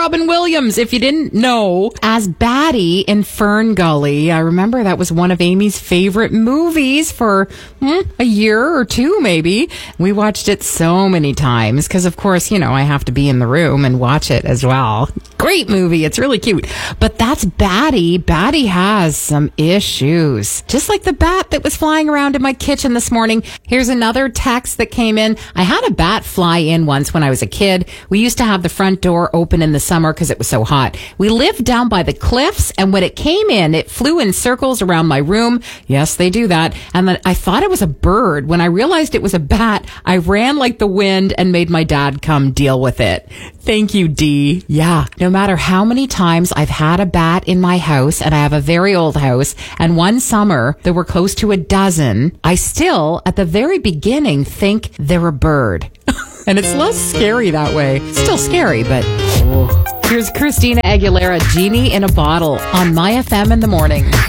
Robin Williams, if you didn't know, as Batty in Fern Gully. I remember that was one of Amy's favorite movies for a year or two, maybe. We watched it so many times because, of course, I have to be in the room and watch it as well. Great movie. It's really cute. But that's Batty. Batty has some issues. Just like the bat that was flying around in my kitchen this morning. Here's another text that came in. I had a bat fly in once when I was a kid. We used to have the front door open in the summer because it was so hot. We lived down by the cliffs, and when it came in, it flew in circles around my room. Yes, they do that. And then I thought it was a bird. When I realized it was a bat, I ran like the wind and made my dad come deal with it. Thank you, Dee. Yeah, no matter how many times I've had a bat in my house, and I have a very old house, and one summer there were close to a dozen, I still, at the very beginning, think they're a bird. And it's less scary that way. Still scary, but... Here's Christina Aguilera, Genie in a Bottle, on My FM in the morning.